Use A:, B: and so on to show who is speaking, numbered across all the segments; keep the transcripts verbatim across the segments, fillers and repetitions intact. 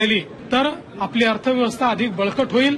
A: तर आपली अर्थव्यवस्था अधिक बळकट होईल.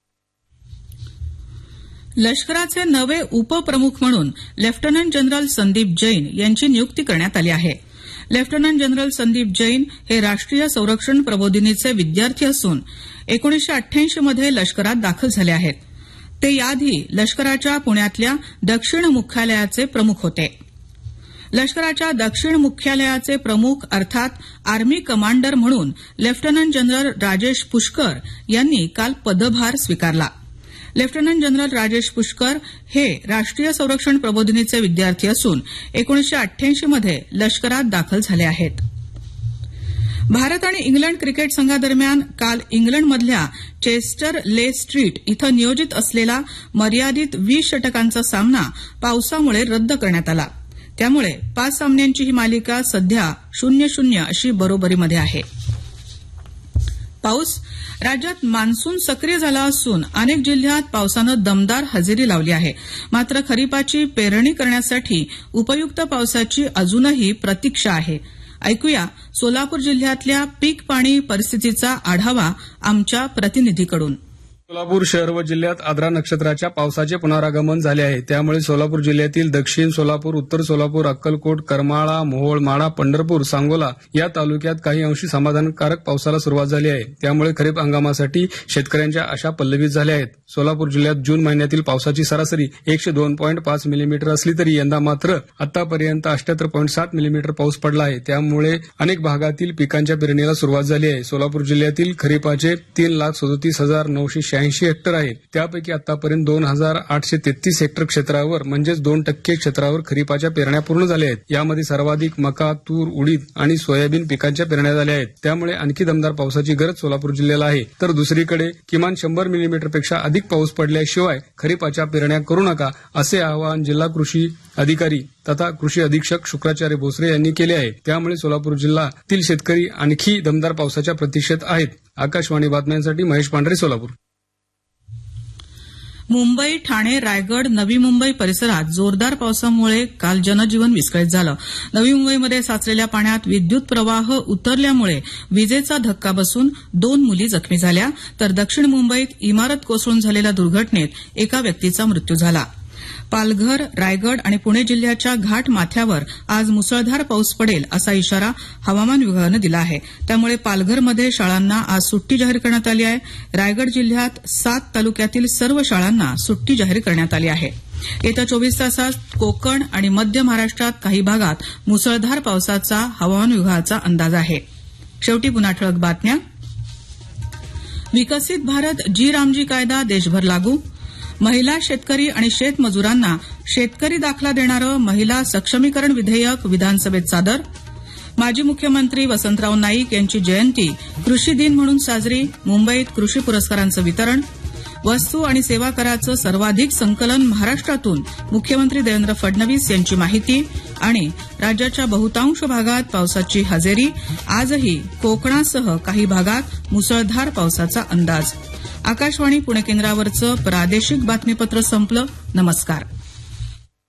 B: लष्कराचे नवे उपप्रमुख म्हणून लेफ्टनंट जनरल संदीप जैन यांची नियुक्ती करण्यात आली आहे. लेफ्टनंट जनरल संदीप जैन हे राष्ट्रीय संरक्षण प्रबोधिनीचे विद्यार्थी असून एकोणीसशे अठ्ठ्याऐंशी मध्ये लष्करात दाखल झाले आहेत. ते याआधी लष्कराच्या पुण्यातल्या दक्षिण मुख्यालयाचे प्रमुख होते. लष्कराच्या दक्षिण मुख्यालयाचे प्रमुख अर्थात आर्मी कमांडर म्हणून लेफ्टनंट जनरल राजेश पुष्कर यांनी काल पदभार स्वीकारला. लेफ्टनंट जनरल राजेश पुष्कर हे राष्ट्रीय संरक्षण प्रबोधिनीचे विद्यार्थी असून एकोणीसशे अठ्ठ्याऐंशी मध्ये लष्करात दाखल झाले आहेत. भारत आणि इंग्लंड क्रिकेट संघादरम्यान काल इंग्लंडमधल्या चेस्टर ले स्ट्रीट इथं नियोजित असलेला मर्यादित वीस षटकांचा सामना पावसामुळे रद्द करण्यात आला. त्यामुळे पाच सामन्यांची ही मालिका सध्या शून्य शून्य अशी बरोबरीमध्ये आहे. पाऊस राज्यात मान्सून सक्रिय झाला असून अनेक जिल्ह्यात पावसानं दमदार हजेरी लावली आहे. मात्र खरीपाची पेरणी करण्यासाठी उपयुक्त पावसाची अजूनही प्रतीक्षा आहे. ऐकूया सोलापूर जिल्ह्यातल्या पीक पाणी परिस्थितीचा आढावा आमच्या प्रतिनिधीकडून.
C: सोलापूर शहर व जिल्ह्यात आद्रा नक्षत्राच्या पावसाचे पुनरागमन झाले आहे. त्यामुळे सोलापूर जिल्ह्यातील दक्षिण सोलापूर, उत्तर सोलापूर, अक्कलकोट, करमाळा, मोहोळ, माढा, पंढरपूर, सांगोला या तालुक्यात काही अंशी समाधानकारक पावसाला सुरुवात झाली आहे. त्यामुळे खरीप हंगामासाठी शेतकऱ्यांच्या आशा पल्लवित झाल्या आहेत. सोलापूर जिल्ह्यात जून महिन्यातील पावसाची सरासरी एकशे दोन पॉईंट पाच मिलीमीटर असली तरी यंदा मात्र आतापर्यंत अठ्याहत्तर पॉईंट सात मिलीमीटर पाऊस पडला आहे. त्यामुळे अनेक भागातील पिकांच्या पेरणीला सुरुवात झाली आहे. सोलापूर जिल्ह्यातील खरीपाचे तीन लाख सदोतीस हजार नऊशे शहाऐंशी हेक्टर आहेत. त्यापैकी आतापर्यंत दोन हजार आठशे तेहतीस हेक्टर क्षेत्रावर म्हणजेच दोन टक्के क्षेत्रावर खरीपाच्या पेरण्या पूर्ण झाल्या आहेत. यामध्ये सर्वाधिक मका, तूर, उडीद आणि सोयाबीन पिकांच्या पेरण्या झाल्या आहेत. त्यामुळे आणखी दमदार पावसाची गरज सोलापूर जिल्ह्याला आहे. तर दुसरीकडे किमान शंभर मिलीमीटरपेक्षा अधिक पाऊस पडल्याशिवाय खरीपाच्या पेरण्या करू नका असे आवाहन जिल्हा कृषी अधिकारी तथा कृषी अधीक्षक शुक्राचार्य भोसरे यांनी केले आहे. त्यामुळे सोलापूर जिल्ह्यातील शेतकरी आणखी दमदार पावसाच्या प्रतीक्षेत आहेत. आकाशवाणी बातम्यांसाठी महेश पांढरे, सोलापूर.
B: मुंबई, ठाणे, रायगड, नवी मुंबई परिसरात जोरदार पावसामुळे काल जनजीवन विस्कळीत झालं. नवी मुंबईमध्ये साचलेल्या पाण्यात विद्युत प्रवाह उतरल्यामुळे विजेचा धक्का बसून दोन मुली जखमी झाल्या. तर दक्षिण मुंबईत इमारत कोसळून झालेल्या दुर्घटनेत एका व्यक्तीचा मृत्यू झाला. पालघर, रायगड आणि पुणे जिल्ह्याच्या घाट माथ्यावर आज मुसळधार पाऊस पडेल असा इशारा हवामान विभागानं दिला आहे. त्यामुळे पालघरमध्ये शाळांना आज सुट्टी जाहीर करण्यात आली आहे. रायगड जिल्ह्यात सात तालुक्यातील सर्व शाळांना सुट्टी जाहीर करण्यात आली आहे. येत्या चोवीस तासात कोकण आणि मध्य महाराष्ट्रात काही भागात मुसळधार पावसाचा हवामान विभागाचा अंदाज आहे. शेवटी पुन्हा ठळक बातम्या. विकसित भारत जी रामजी कायदा देशभर लागू. महिला शेतकरी आणि शेतमजुरांना शेतकरी दाखला देणारं महिला सक्षमीकरण विधेयक विधानसभेत सादर. माजी मुख्यमंत्री वसंतराव नाईक यांची जयंती कृषी दिन म्हणून साजरी. मुंबईत कृषी पुरस्कारांचं वितरण. वस्तू आणि सेवा कराचं सर्वाधिक संकलन महाराष्ट्रातून मुख्यमंत्री देवेंद्र फडणवीस यांची माहिती. आणि राज्याच्या बहुतांश भागात पावसाची हजेरी. आजही कोकणासह काही भागात मुसळधार पावसाचा अंदाज. आकाशवाणी पुणे केंद्रावरचं प्रादेशिक बातमीपत्र संपलं. नमस्कार.